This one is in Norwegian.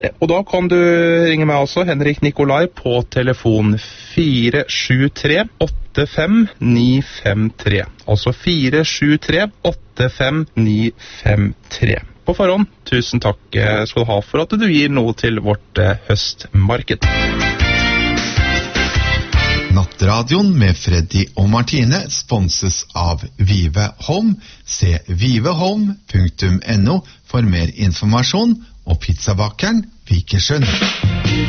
Og da kan du ringe meg også, Henrik Nikolai, på telefon 473-85953. Altså 473-85953. På forhånd, tusen takk skal du ha for at du gir noe til vårt høstmarked. Nattradioen med Freddy og Martine sponses av Vive Home. Se vivehome.no for mer informasjon, og pizzabakeren Vikersund.